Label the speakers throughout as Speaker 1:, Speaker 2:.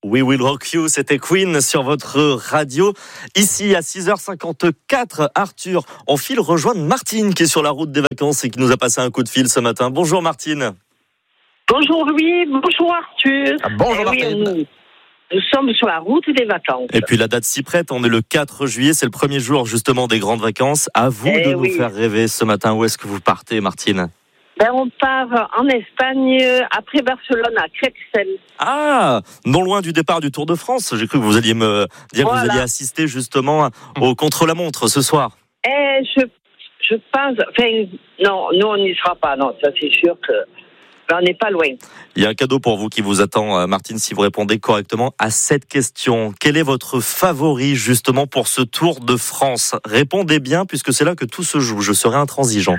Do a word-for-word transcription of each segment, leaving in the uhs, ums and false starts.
Speaker 1: We Will Rock You, c'était Queen sur votre radio. Ici, à six heures cinquante-quatre, Arthur, on file rejoindre Martine qui est sur la route des vacances et qui nous a passé un coup de fil ce matin. Bonjour Martine.
Speaker 2: Bonjour Louis, bonjour Arthur.
Speaker 1: Ah, bonjour
Speaker 2: eh
Speaker 1: Martine.
Speaker 2: Oui, nous, nous sommes sur la route des vacances.
Speaker 1: Et puis la date s'y prête, on est le quatre juillet, c'est le premier jour justement des grandes vacances. À vous
Speaker 2: eh
Speaker 1: de
Speaker 2: oui.
Speaker 1: nous faire rêver ce matin. Où est-ce que vous partez Martine ?
Speaker 2: Ben, on part en Espagne, après Barcelone, à Crexel.
Speaker 1: Ah, non loin du départ du Tour de France. J'ai cru que vous alliez me dire
Speaker 2: Voilà.
Speaker 1: que vous alliez assister justement au contre-la-montre ce soir.
Speaker 2: Eh, je, je pense... Enfin, non, nous, on n'y sera pas. Non, ça, c'est sûr que... Ben, on n'est pas loin.
Speaker 1: Il y a un cadeau pour vous qui vous attend, Martine, si vous répondez correctement à cette question. Quel est votre favori, justement, pour ce Tour de France ? Répondez bien, puisque c'est là que tout se joue. Je serai intransigeant.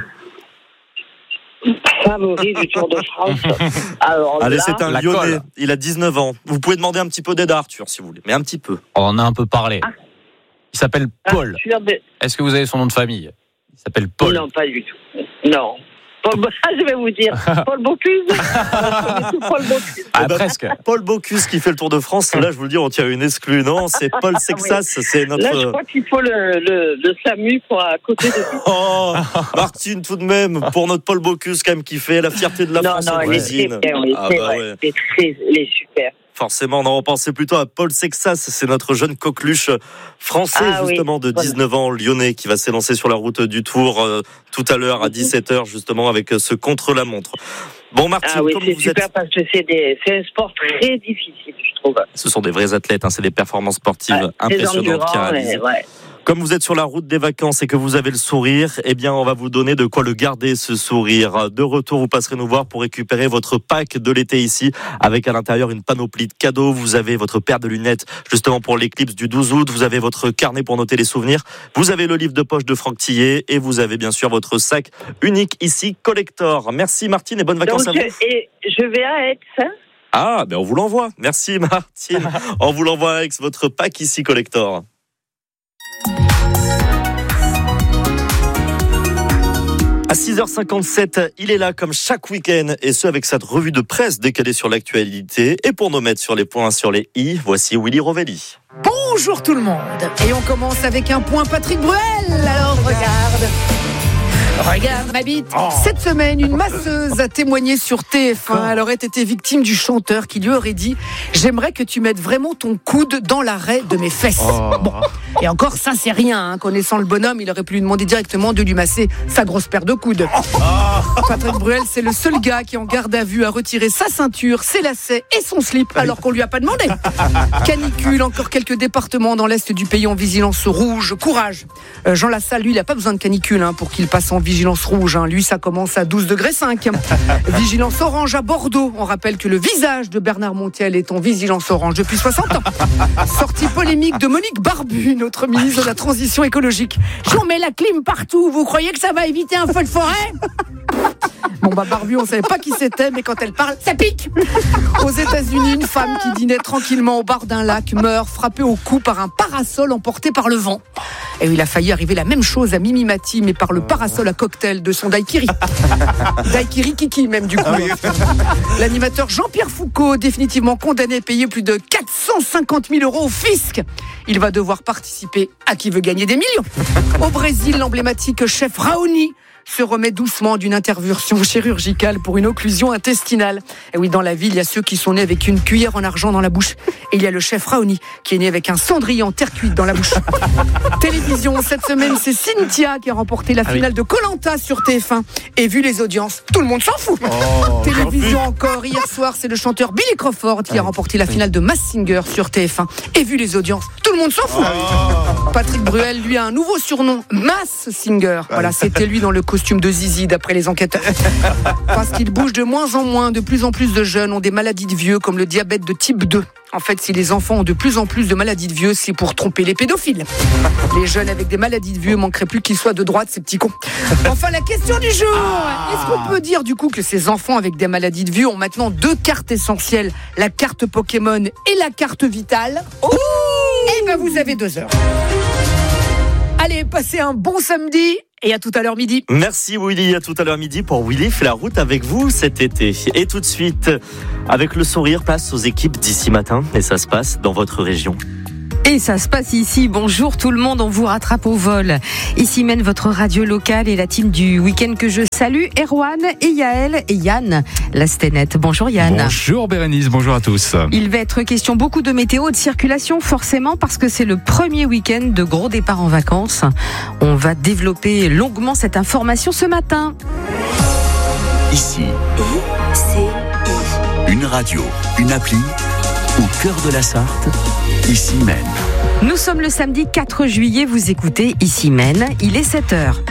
Speaker 2: Favori du Tour de France. Alors,
Speaker 1: Allez,
Speaker 2: là,
Speaker 1: c'est un
Speaker 3: la
Speaker 1: Lyonnais.
Speaker 3: colle.
Speaker 1: Il a dix-neuf ans. Vous pouvez demander un petit peu d'aide à Arthur, si vous voulez. Mais un petit peu.
Speaker 3: On en a un peu parlé.
Speaker 2: Ah.
Speaker 3: Il s'appelle Paul.
Speaker 2: Arthur de-
Speaker 3: Est-ce que vous avez son nom de famille ? Il s'appelle Paul.
Speaker 2: Non, pas du tout. Non. Paul, ah, je vais vous dire. Paul Bocuse. Paul Bocuse.
Speaker 3: Ah,
Speaker 1: Eh ben,
Speaker 3: presque.
Speaker 1: Paul Bocuse qui fait le Tour de France. Là, je vous le dis, on tient une exclue. Non, c'est Paul Sexas. C'est notre...
Speaker 2: Là, je crois qu'il faut le, le, le SAMU pour à côté de lui.
Speaker 1: Oh, Martine, tout de même, pour notre Paul Bocuse, quand même, qui fait la fierté de la
Speaker 2: Non,
Speaker 1: France
Speaker 2: non,
Speaker 1: en
Speaker 2: il est très
Speaker 1: cuisine.
Speaker 2: bien, oui,
Speaker 1: Ah,
Speaker 2: c'est
Speaker 1: bah
Speaker 2: vrai.
Speaker 1: ouais.
Speaker 2: Il est très, il est super.
Speaker 1: Forcément, non, on pensait plutôt à Paul Sexas, c'est notre jeune coqueluche français,
Speaker 2: Ah oui,
Speaker 1: justement, de
Speaker 2: voilà.
Speaker 1: dix-neuf ans, lyonnais, qui va s'élancer sur la route du Tour euh, tout à l'heure à dix-sept heures, justement, avec euh, ce contre-la-montre. Bon, Martine,
Speaker 2: Ah oui,
Speaker 1: comme
Speaker 2: c'est
Speaker 1: vous
Speaker 2: super
Speaker 1: êtes...
Speaker 2: parce que c'est, des, c'est un sport très difficile, je trouve.
Speaker 1: Ce sont des vrais athlètes, hein, c'est des performances sportives
Speaker 2: Ouais, très
Speaker 1: impressionnantes qui
Speaker 2: endurant,
Speaker 1: réalisent.
Speaker 2: et ouais.
Speaker 1: Comme vous êtes sur la route des vacances et que vous avez le sourire, eh bien, on va vous donner de quoi le garder, ce sourire. De retour, vous passerez nous voir pour récupérer votre pack de l'été ici, avec à l'intérieur une panoplie de cadeaux. Vous avez votre paire de lunettes, justement, pour l'éclipse du douze août. Vous avez votre carnet pour noter les souvenirs. Vous avez le livre de poche de Franck Tillet et vous avez, bien sûr, votre sac unique ici, Collector. Merci, Martine, et bonnes vacances
Speaker 2: Donc,
Speaker 1: à vous.
Speaker 2: et je vais à Aix, hein.
Speaker 1: Ah, ben, on vous l'envoie. Merci, Martine. On vous l'envoie avec votre pack ici, Collector. À six heures cinquante-sept, il est là comme chaque week-end, et ce avec cette revue de presse décalée sur l'actualité. Et pour nous mettre sur les points sur les i, voici Willy Rovelli.
Speaker 4: Bonjour tout le monde. Et on commence avec un point Patrick Bruel. Alors regarde. Regarde ma bite.
Speaker 3: Oh.
Speaker 4: Cette semaine, une masseuse a témoigné sur T F un. Elle aurait été victime du chanteur qui lui aurait dit « J'aimerais que tu mettes vraiment ton coude dans l'arrêt de mes fesses.
Speaker 3: Oh. »
Speaker 4: Bon. Et encore, ça c'est rien. Hein. Connaissant le bonhomme, il aurait pu lui demander directement de lui masser sa grosse paire de coudes.
Speaker 3: Oh.
Speaker 4: Patrick Bruel, c'est le seul gars qui en garde à vue a retiré sa ceinture, ses lacets et son slip alors qu'on lui a pas demandé. Canicule, encore quelques départements dans l'est du pays en vigilance rouge. Courage. Euh, Jean Lassalle, lui, il a pas besoin de canicule hein, pour qu'il passe en vigilance rouge. Hein. Lui, ça commence à douze degrés cinq. Vigilance orange à Bordeaux. On rappelle que le visage de Bernard Montiel est en vigilance orange depuis soixante ans. Sortie polémique de Monique Barbu, notre ministre de la Transition écologique. J'en mets la clim partout. Vous croyez que ça va éviter un feu de forêt ? Bon bah Barbu, on savait pas qui c'était, mais quand elle parle, ça pique. Aux États-Unis, une femme qui dînait tranquillement au bord d'un lac meurt frappée au cou par un parasol emporté par le vent. Et il a failli arriver la même chose à Mimi Mati, mais par le parasol à cocktail de son daiquiri. Daiquiri Kiki même du coup. L'animateur Jean-Pierre Foucault, définitivement condamné à payer plus de quatre cent cinquante mille euros au fisc. Il va devoir participer à Qui veut gagner des millions. Au Brésil, l'emblématique chef Raoni se remet doucement d'une intervention chirurgicale pour une occlusion intestinale. Et oui, dans la ville, il y a ceux qui sont nés avec une cuillère en argent dans la bouche. Et il y a le chef Raoni qui est né avec un cendrier en terre cuite dans la bouche. Télévision, cette semaine, c'est Cynthia qui a remporté la finale de Koh-Lanta sur T F un. Et vu les audiences, tout le monde s'en fout.
Speaker 3: Oh,
Speaker 4: Télévision encore, hier soir, c'est le chanteur Billy Crawford qui a remporté la finale de Masked Singer sur T F un. Et vu les audiences, tout le monde s'en fout. Patrick Bruel, lui, a un nouveau surnom, Masked Singer. Voilà, c'était lui dans le costume de Zizi, d'après les enquêteurs. Parce qu'il bouge de moins en moins, de plus en plus de jeunes ont des maladies de vieux, comme le diabète de type deux. En fait, si les enfants ont de plus en plus de maladies de vieux, c'est pour tromper les pédophiles. Les jeunes avec des maladies de vieux manqueraient plus qu'ils soient de droite, ces petits cons. Enfin, la question du jour. Est-ce qu'on peut dire du coup que ces enfants avec des maladies de vieux ont maintenant deux cartes essentielles, la carte Pokémon et la carte Vitale ? Eh ben, vous avez deux heures. Allez, passez un bon samedi et à tout à l'heure midi.
Speaker 1: Merci Willy, à tout à l'heure midi pour Willy fait la route avec vous cet été. Et tout de suite, avec le sourire, place aux équipes d'ici matin. Et ça se passe dans votre région.
Speaker 5: Et ça se passe ici. Bonjour tout le monde, on vous rattrape au vol. Ici mène votre radio locale et la team du week-end que je salue, Erwan et Yaël et Yann Lastenette. Bonjour Yann.
Speaker 6: Bonjour Bérénice, bonjour à tous.
Speaker 5: Il va être question beaucoup de météo, de circulation forcément parce que c'est le premier week-end de gros départ en vacances. On va développer longuement cette information ce matin.
Speaker 7: Ici, une radio, une appli, au cœur de la Sarthe, Ici Maine.
Speaker 5: Nous sommes le samedi quatre juillet, vous écoutez Ici Maine, il est sept heures.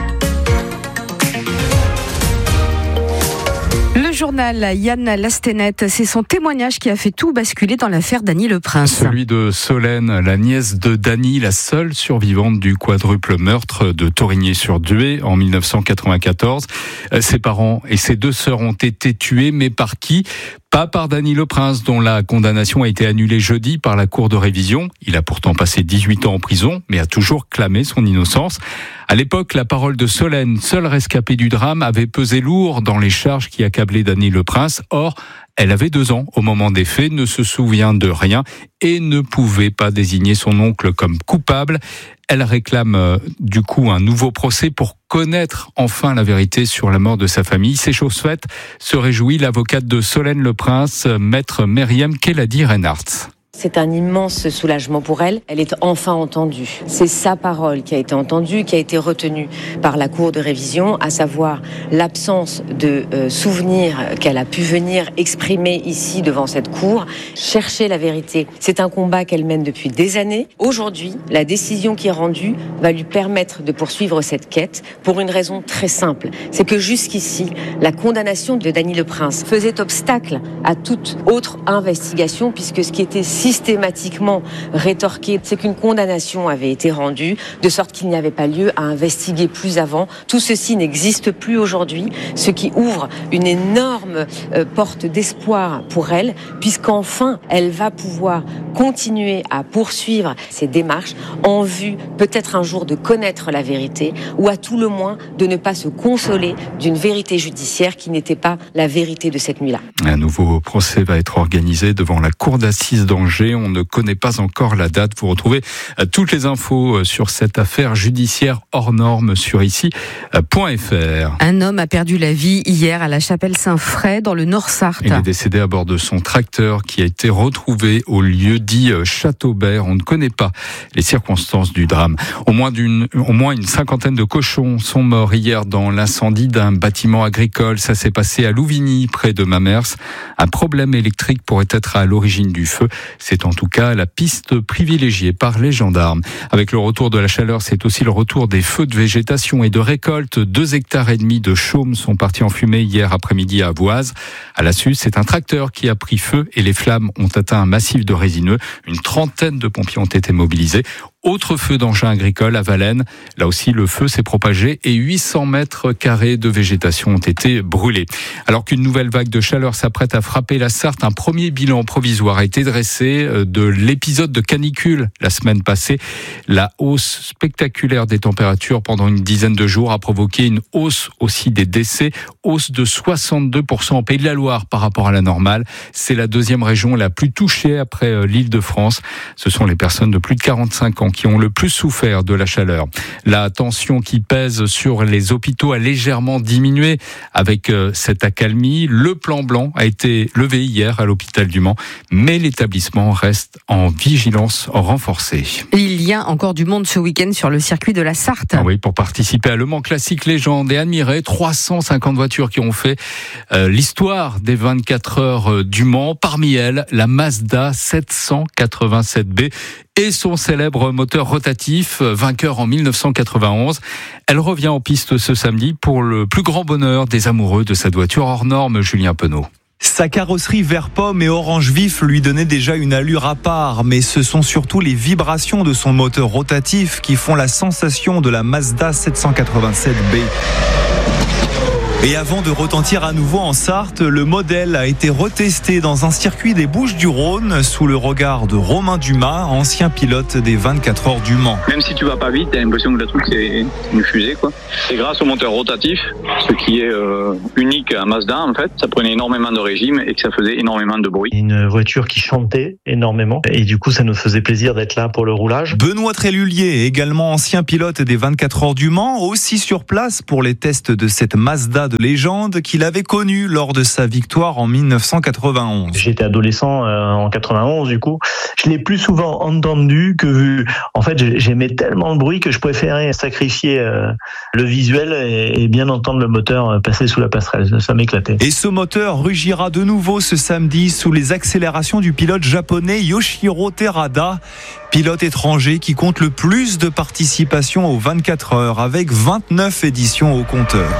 Speaker 5: Le journal Yann Lastenette, c'est son témoignage qui a fait tout basculer dans l'affaire Dany Le Prince.
Speaker 6: Celui de Solène, la nièce de Dany, la seule survivante du quadruple meurtre de Thorigny-sur-Dué en dix-neuf cent quatre-vingt-quatorze. Ses parents et ses deux sœurs ont été tués, mais par qui ? Pas par Dany Le Prince, dont la condamnation a été annulée jeudi par la Cour de révision. Il a pourtant passé dix-huit ans en prison, mais a toujours clamé son innocence. À l'époque, la parole de Solène, seule rescapée du drame, avait pesé lourd dans les charges qui accablaient Dany Le Prince. Or, elle avait deux ans au moment des faits, ne se souvient de rien et ne pouvait pas désigner son oncle comme coupable. Elle réclame euh, du coup un nouveau procès pour connaître enfin la vérité sur la mort de sa famille. C'est chose faite, se réjouit l'avocate de Solène Le Prince, maître Myriam Keladi Reinhardt.
Speaker 8: C'est un immense soulagement pour elle. Elle est enfin entendue. C'est sa parole qui a été entendue, qui a été retenue par la Cour de révision, à savoir l'absence de euh, souvenirs qu'elle a pu venir exprimer ici devant cette Cour. Chercher la vérité, c'est un combat qu'elle mène depuis des années. Aujourd'hui, la décision qui est rendue va lui permettre de poursuivre cette quête pour une raison très simple. C'est que jusqu'ici, la condamnation de Dany Le Prince faisait obstacle à toute autre investigation, puisque ce qui était systématiquement rétorqué, c'est qu'une condamnation avait été rendue, de sorte qu'il n'y avait pas lieu à investiguer plus avant. Tout ceci n'existe plus aujourd'hui, ce qui ouvre une énorme euh, porte d'espoir pour elle, puisqu'enfin, elle va pouvoir continuer à poursuivre ses démarches en vue, peut-être un jour, de connaître la vérité, ou à tout le moins, de ne pas se consoler d'une vérité judiciaire qui n'était pas la vérité de cette nuit-là.
Speaker 6: Un nouveau procès va être organisé devant la cour d'assises d'Angers. On ne connaît pas encore la date. Vous retrouvez toutes les infos sur cette affaire judiciaire hors norme sur ici point f r.
Speaker 5: Un homme a perdu la vie hier à la chapelle Saint-Fray dans le Nord-Sarthe.
Speaker 6: Il est décédé à bord de son tracteur qui a été retrouvé au lieu dit Châteaubert. On ne connaît pas les circonstances du drame. Au moins, d'une, au moins une cinquantaine de cochons sont morts hier dans l'incendie d'un bâtiment agricole. Ça s'est passé à Louvigny, près de Mamers. Un problème électrique pourrait être à l'origine du feu. C'est en tout cas la piste privilégiée par les gendarmes. Avec le retour de la chaleur, c'est aussi le retour des feux de végétation et de récolte. Deux hectares et demi de chaumes sont partis en fumée hier après-midi à Voise. À la Suisse, c'est un tracteur qui a pris feu et les flammes ont atteint un massif de résineux. Une trentaine de pompiers ont été mobilisés. Autre feu d'engin agricole à Valène. Là aussi, le feu s'est propagé et huit cents mètres carrés de végétation ont été brûlés. Alors qu'une nouvelle vague de chaleur s'apprête à frapper la Sarthe, un premier bilan provisoire a été dressé de l'épisode de canicule la semaine passée. La hausse spectaculaire des températures pendant une dizaine de jours a provoqué une hausse aussi des décès, hausse de soixante-deux pour cent en Pays de la Loire par rapport à la normale. C'est la deuxième région la plus touchée après l'Île-de-France. Ce sont les personnes de plus de quarante-cinq ans qui ont le plus souffert de la chaleur. La tension qui pèse sur les hôpitaux a légèrement diminué avec cette accalmie. Le plan blanc a été levé hier à l'hôpital du Mans, mais l'établissement reste en vigilance renforcée.
Speaker 5: Il y a encore du monde ce week-end sur le circuit de la Sarthe.
Speaker 6: Ah oui, pour participer à Le Mans Classique Légende et admirer trois cent cinquante voitures qui ont fait euh, l'histoire des vingt-quatre heures du Mans. Parmi elles, la Mazda sept cent quatre-vingt-sept B et son célèbre moteur rotatif, vainqueur en dix-neuf cent quatre-vingt-onze. Elle revient en piste ce samedi pour le plus grand bonheur des amoureux de cette voiture hors norme, Julien Penaud.
Speaker 9: Sa carrosserie vert pomme et orange vif lui donnait déjà une allure à part, mais ce sont surtout les vibrations de son moteur rotatif qui font la sensation de la Mazda sept cent quatre-vingt-sept B. Et avant de retentir à nouveau en Sarthe, le modèle a été retesté dans un circuit des Bouches-du-Rhône sous le regard de Romain Dumas, ancien pilote des vingt-quatre heures du Mans.
Speaker 10: Même si tu vas pas vite, t'as l'impression que le truc c'est une fusée, quoi. C'est grâce au moteur rotatif, ce qui est euh, unique à Mazda en fait. Ça prenait énormément de régime et que ça faisait énormément de bruit.
Speaker 11: Une voiture qui chantait énormément et du coup ça nous faisait plaisir d'être là pour le roulage.
Speaker 9: Benoît Trélulier, également ancien pilote des vingt-quatre heures du Mans, aussi sur place pour les tests de cette Mazda de légende qu'il avait connue lors de sa victoire en dix-neuf cent quatre-vingt-onze.
Speaker 11: J'étais adolescent euh, en quatre-vingt-onze du coup. Je l'ai plus souvent entendu que vu. En fait, j'aimais tellement le bruit que je préférais sacrifier euh, le visuel et, et bien entendre le moteur passer sous la passerelle. Ça m'éclatait.
Speaker 9: Et ce moteur rugira de nouveau ce samedi sous les accélérations du pilote japonais Yoshiro Terada, pilote étranger qui compte le plus de participations aux vingt-quatre heures avec vingt-neuf éditions au compteur.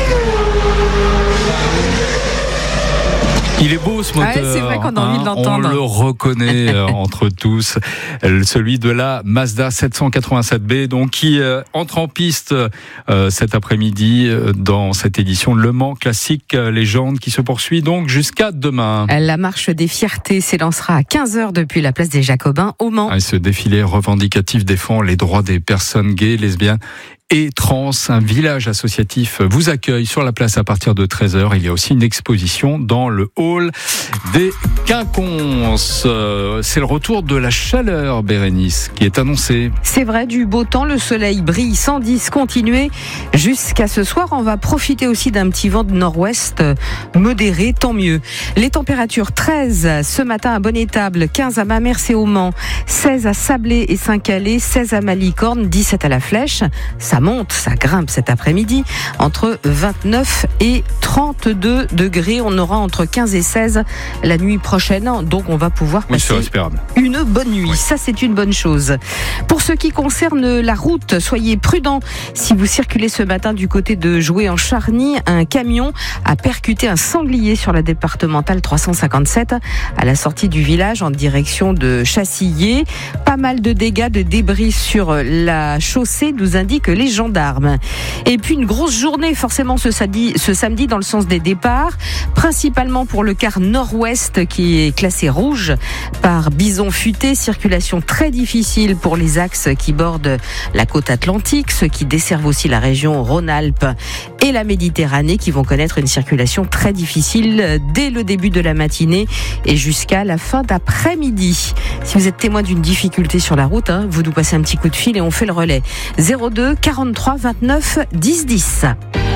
Speaker 6: Il est beau ce moteur,
Speaker 5: ouais, c'est vrai qu'on a envie de l'entendre.
Speaker 6: On le reconnaît entre tous, celui de la Mazda sept cent quatre-vingt-sept B, donc qui euh, entre en piste euh, cet après-midi euh, dans cette édition Le Mans Classique euh, Légende qui se poursuit donc jusqu'à demain.
Speaker 5: La marche des fiertés s'élancera à quinze heures depuis la place des Jacobins au Mans.
Speaker 6: Et ce défilé revendicatif défend les droits des personnes gays, lesbiennes et trans. Un village associatif vous accueille sur la place à partir de treize heures. Il y a aussi une exposition dans le hall des Quinconces. C'est le retour de la chaleur, Bérénice, qui est annoncée.
Speaker 5: C'est vrai, du beau temps, le soleil brille sans discontinuer jusqu'à ce soir. On va profiter aussi d'un petit vent de nord-ouest modéré, tant mieux. Les températures treize ce matin à Bonnétable, quinze à Mamers et au Mans, seize à Sablé et Saint-Calais, seize à Malicorne, dix-sept à La Flèche. Ça monte, ça grimpe cet après-midi, entre vingt-neuf et trente-deux degrés. On aura entre quinze et seize la nuit prochaine, donc on va pouvoir passer
Speaker 6: oui,
Speaker 5: une bonne nuit.
Speaker 6: Oui.
Speaker 5: Ça, c'est une bonne chose. Pour ce qui concerne la route, soyez prudents. Si vous circulez ce matin du côté de Joué en Charny, un camion a percuté un sanglier sur la départementale trois cent cinquante-sept à la sortie du village en direction de Chassillier. Pas mal de dégâts, de débris sur la chaussée, nous indiquent les gendarmes. Et puis une grosse journée forcément ce samedi, ce samedi dans le sens des départs, principalement pour le quart nord-ouest qui est classé rouge par bison futé. Circulation très difficile pour les axes qui bordent la côte atlantique, ceux qui desservent aussi la région Rhône-Alpes et la Méditerranée qui vont connaître une circulation très difficile dès le début de la matinée et jusqu'à la fin d'après-midi. Si vous êtes témoin d'une difficulté sur la route, hein, vous nous passez un petit coup de fil et on fait le relais. zéro deux quarante-trois vingt-neuf dix dix.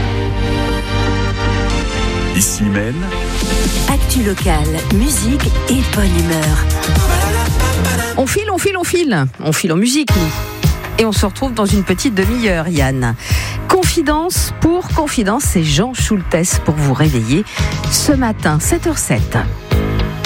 Speaker 7: Ici même.
Speaker 12: Actu locale, musique et bonne humeur.
Speaker 5: On file, on file, on file. On file en musique, nous. Et on se retrouve dans une petite demi-heure, Yann. Confidence pour confidence, c'est Jean Schultes pour vous réveiller ce matin, sept heures zéro sept.